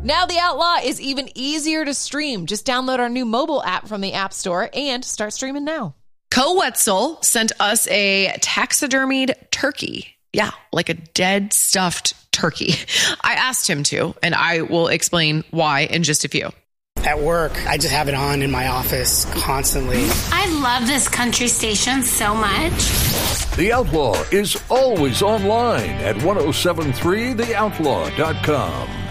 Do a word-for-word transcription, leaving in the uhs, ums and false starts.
Now The Outlaw is even easier to stream. Just download our new mobile app from the App Store and start streaming now. Co Wetzel sent us a taxidermied turkey. Yeah, like a dead stuffed turkey. I asked him to, and I will explain why in just a few. At work, I just have it on in my office constantly. I love this country station so much. The Outlaw is always online at ten seventy-three the outlaw dot com.